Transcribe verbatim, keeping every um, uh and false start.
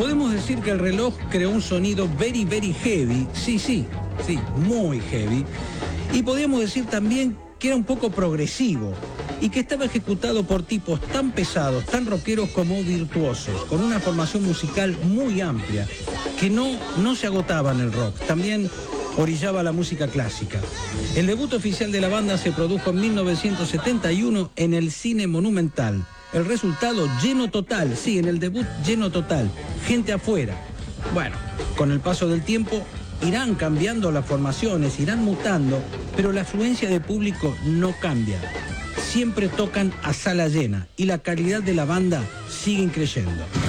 Podemos decir que el reloj creó un sonido very, very heavy, sí, sí, sí, muy heavy, y podríamos decir también que era un poco progresivo y que estaba ejecutado por tipos tan pesados, tan rockeros como virtuosos, con una formación musical muy amplia, que no, no se agotaba en el rock, también orillaba la música clásica. El debut oficial de la banda se produjo en mil novecientos setenta y uno en el Cine Monumental. El resultado, lleno total, sí, en el debut lleno total, gente afuera. Bueno, con el paso del tiempo irán cambiando las formaciones, irán mutando, pero la afluencia de público no cambia. Siempre tocan a sala llena y la calidad de la banda sigue creciendo.